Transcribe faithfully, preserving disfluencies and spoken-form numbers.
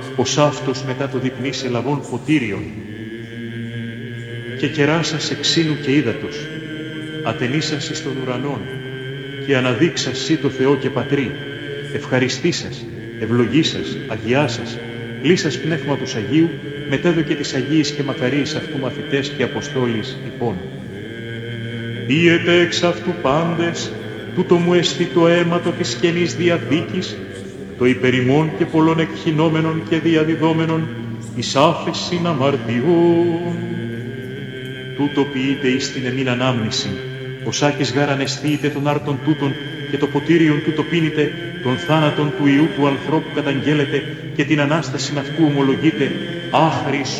πως αυτός μετά το διπνής ελαβών ποτήριον και κεράσας εξήνου και ύδατος, ατενίσας εις των ουρανών και αναδείξας σύ το Θεό και Πατρί, ευχαριστήσας, ευλογήσας, αγιάσας, λύσας πνεύματος Αγίου, μετέδωκε της Αγίης και μακαρίης αυτού μαθητές και αποστόλης υπών. Πίετε εξ αυτού πάντες, τούτο μου εστί το αίματο της καινής διαδίκης, το υπερημών και πολλών εκχυνόμενων και διαδιδόμενων εις άφεσιν αμαρτιών. Τούτο ποιείτε εις την εμήν ανάμνηση, πως άκης γαρανεστείτε των άρτων τούτων και το ποτήριον τούτο πίνετε, των θάνατων του Ιού του ανθρώπου καταγγέλλετε και την Ανάστασιν αυτού ομολογείτε, άχρης